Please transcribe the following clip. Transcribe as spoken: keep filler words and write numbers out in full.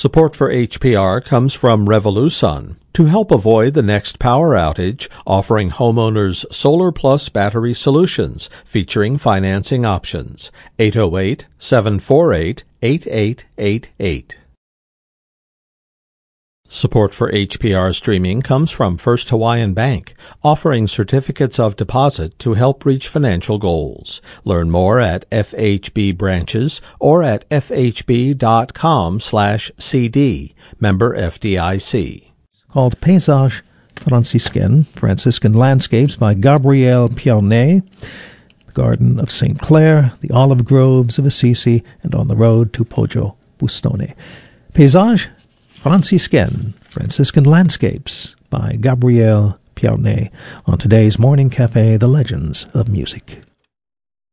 Support for H P R comes from Revolusun. To help avoid the next power outage, offering homeowners Solar Plus battery solutions featuring financing options. eight oh eight, seven four eight, eight eight eight eight. Support for H P R streaming comes from First Hawaiian Bank, offering certificates of deposit to help reach financial goals. Learn more at F H B branches or at f h b dot com slash c d. Member F D I C. Called Paysage Franciscaine, Franciscan Landscapes by Gabriel Piernet. The Garden of Saint Clair, the olive groves of Assisi, and On the Road to Poggio Bustone. Paysage Franciscaine, Franciscan Landscapes by Gabriel Piernet on today's Morning Cafe, The Legends of Music.